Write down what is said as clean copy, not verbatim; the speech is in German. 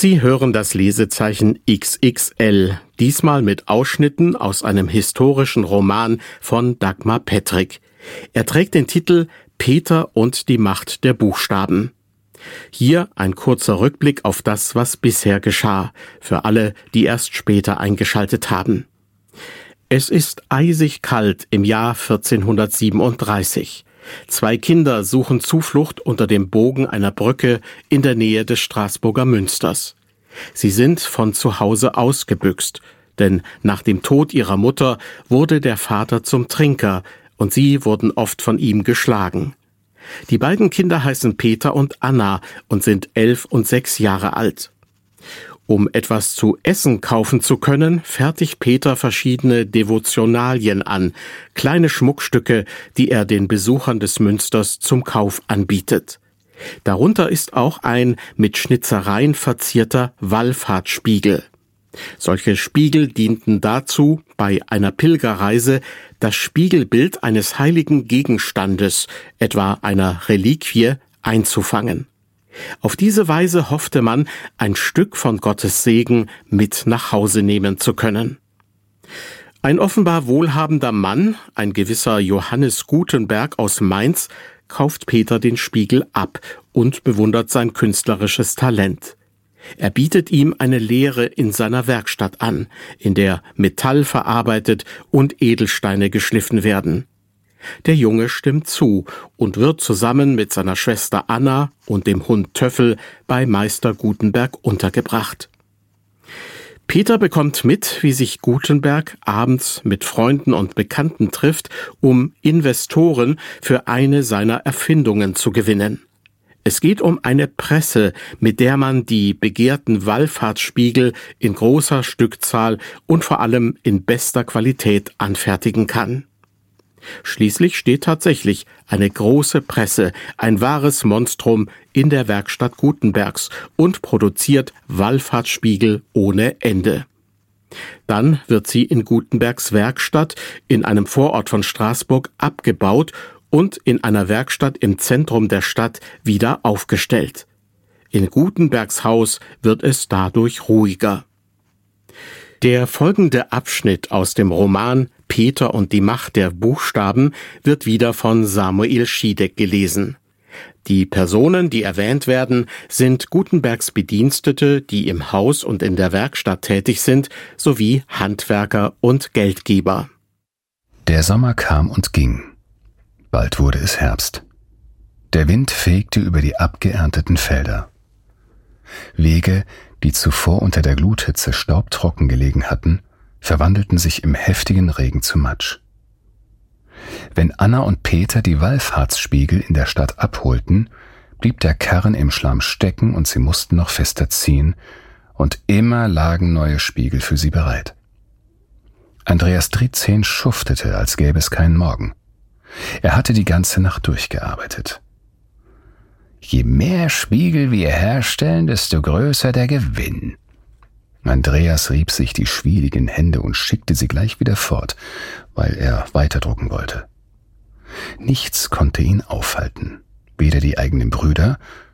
Sie hören das Lesezeichen XXL, diesmal mit Ausschnitten aus einem historischen Roman von Dagmar Pettrick. Er trägt den Titel Peter und die Macht der Buchstaben. Hier ein kurzer Rückblick auf das, was bisher geschah, für alle, die erst später eingeschaltet haben. Es ist eisig kalt im Jahr 1437. 2 Kinder suchen Zuflucht unter dem Bogen einer Brücke in der Nähe des Straßburger Münsters. Sie sind von zu Hause ausgebüxt, denn nach dem Tod ihrer Mutter wurde der Vater zum Trinker und sie wurden oft von ihm geschlagen. Die beiden Kinder heißen Peter und Anna und sind 11 und 6 Jahre alt. Um etwas zu essen kaufen zu können, fertigt Peter verschiedene Devotionalien an, kleine Schmuckstücke, die er den Besuchern des Münsters zum Kauf anbietet. Darunter ist auch ein mit Schnitzereien verzierter Wallfahrtsspiegel. Solche Spiegel dienten dazu, bei einer Pilgerreise das Spiegelbild eines heiligen Gegenstandes, etwa einer Reliquie, einzufangen. Auf diese Weise hoffte man, ein Stück von Gottes Segen mit nach Hause nehmen zu können. Ein offenbar wohlhabender Mann, ein gewisser Johannes Gutenberg aus Mainz, kauft Peter den Spiegel ab und bewundert sein künstlerisches Talent. Er bietet ihm eine Lehre in seiner Werkstatt an, in der Metall verarbeitet und Edelsteine geschliffen werden. Der Junge stimmt zu und wird zusammen mit seiner Schwester Anna und dem Hund Töffel bei Meister Gutenberg untergebracht. Peter bekommt mit, wie sich Gutenberg abends mit Freunden und Bekannten trifft, um Investoren für eine seiner Erfindungen zu gewinnen. Es geht um eine Presse, mit der man die begehrten Wallfahrtsspiegel in großer Stückzahl und vor allem in bester Qualität anfertigen kann. Schließlich steht tatsächlich eine große Presse, ein wahres Monstrum, in der Werkstatt Gutenbergs und produziert Wallfahrtsspiegel ohne Ende. Dann wird sie in Gutenbergs Werkstatt in einem Vorort von Straßburg abgebaut und in einer Werkstatt im Zentrum der Stadt wieder aufgestellt. In Gutenbergs Haus wird es dadurch ruhiger. Der folgende Abschnitt aus dem Roman Peter und die Macht der Buchstaben wird wieder von Samuel Schiedeck gelesen. Die Personen, die erwähnt werden, sind Gutenbergs Bedienstete, die im Haus und in der Werkstatt tätig sind, sowie Handwerker und Geldgeber. Der Sommer kam und ging. Bald wurde es Herbst. Der Wind fegte über die abgeernteten Felder. Wege, die zuvor unter der Gluthitze staubtrocken gelegen hatten, verwandelten sich im heftigen Regen zu Matsch. Wenn Anna und Peter die Wallfahrtsspiegel in der Stadt abholten, blieb der Karren im Schlamm stecken und sie mussten noch fester ziehen, und immer lagen neue Spiegel für sie bereit. Andreas Dritzehn schuftete, als gäbe es keinen Morgen. Er hatte die ganze Nacht durchgearbeitet. Je mehr Spiegel wir herstellen, desto größer der Gewinn. Andreas rieb sich die schwieligen Hände und schickte sie gleich wieder fort, weil er weiterdrucken wollte. Nichts konnte ihn aufhalten, weder die eigenen Brüder